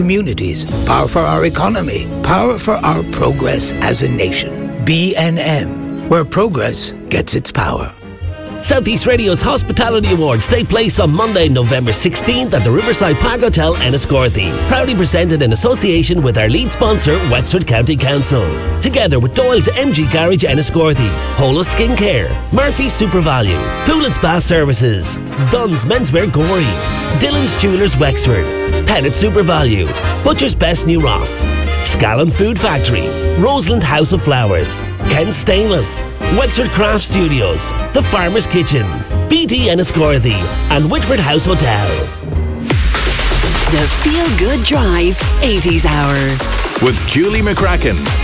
communities, power for our economy, power for our progress as a nation. BNM, where progress gets its power. Southeast Radio's Hospitality Awards take place on Monday, November 16th at the Riverside Park Hotel, Enniscorthy. Proudly presented in association with our lead sponsor, Wexford County Council. Together with Doyle's MG Garage, Enniscorthy, Holus Skincare, Murphy's Super Value, Poulet's Bath Services, Dunn's Menswear Gorey, Dillon's Jewelers Wexford, Pettit Super Value, Butcher's Best New Ross, Scallon Food Factory, Roseland House of Flowers, Kent Stainless, Wexford Craft Studios, The Farmer's Kitchen, BT Enniscorthy, and Whitford House Hotel. The Feel Good Drive 80s Hour with Julie McCracken.